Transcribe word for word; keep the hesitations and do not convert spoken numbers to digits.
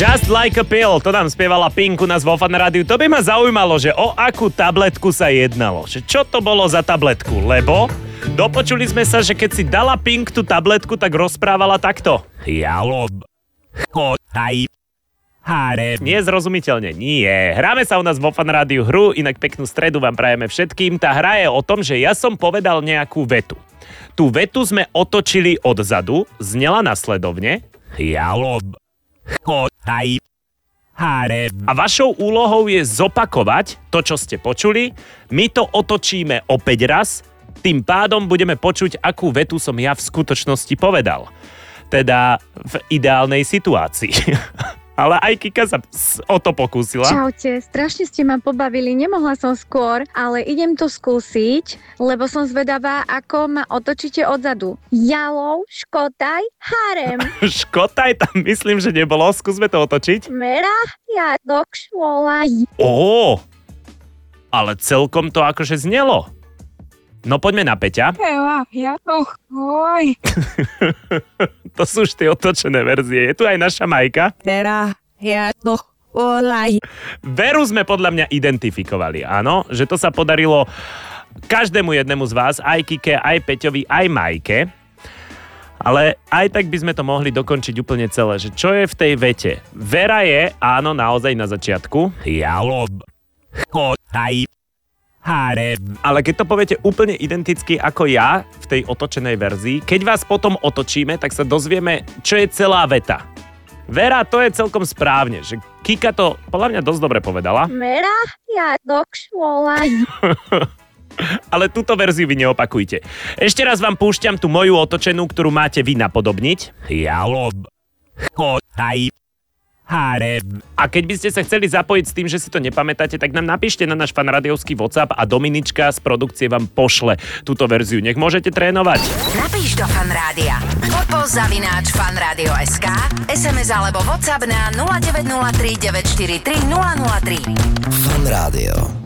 Just Like a Pill, to nám spievala Pink u nás vo Fan Rádiu. To by ma zaujímalo, že o akú tabletku sa jednalo. Že čo to bolo za tabletku, lebo dopočuli sme sa, že keď si dala Pink tú tabletku, tak rozprávala takto. Jalob, chodaj, harem. Nie zrozumiteľne, nie. Hráme sa u nás vo Fan Rádiu hru, inak peknú stredu vám prajeme všetkým. Tá hra je o tom, že ja som povedal nejakú vetu. Tú vetu sme otočili odzadu, znela nasledovne. Jalob, chodaj, harem. A vašou úlohou je zopakovať to, čo ste počuli. My to otočíme opäť raz, tým pádom budeme počuť, akú vetu som ja v skutočnosti povedal. Teda v ideálnej situácii. Ale aj Kika sa o to pokúsila. Čaute, strašne ste ma pobavili, nemohla som skôr, ale idem to skúsiť, lebo som zvedavá, ako ma otočíte odzadu. Jalov, škotaj, harem. Škotaj tam myslím, že nebolo, skúsme to otočiť. Mera, jadok, švolaj. Ó, ale celkom to akože znelo. No poďme na Peťa. Ela, jadok, oj. To sú už tie otočené verzie. Je tu aj naša Majka. Vera, jadok, olaj. Veru sme podľa mňa identifikovali, áno, že to sa podarilo každému jednému z vás, aj Kike, aj Peťovi, aj Majke. Ale aj tak by sme to mohli dokončiť úplne celé, že čo je v tej vete. Vera je, áno, naozaj na začiatku. Jalob, chodaj, harem. Ale keď to poviete úplne identicky ako ja v tej otočenej verzii, keď vás potom otočíme, tak sa dozvieme, čo je celá veta. Vera, to je celkom správne, že Kika to podľa mňa dosť dobre povedala. Mera, jadok, švolaj. Ale túto verziu vy neopakujte. Ešte raz vám púšťam tú moju otočenú, ktorú máte vy napodobniť. Jalob, chodaj, harem. A keď by ste sa chceli zapojiť s tým, že si to nepamätáte, tak nám napíšte na náš fanrádiovský WhatsApp a Dominička z produkcie vám pošle túto verziu. Nech môžete trénovať. Napíš do Fanrádia. Podpol zavináč fanradio bodka es ká, es em es alebo WhatsApp na nula deväť nula tri deväť štyri tri nula nula tri. Fanrádio.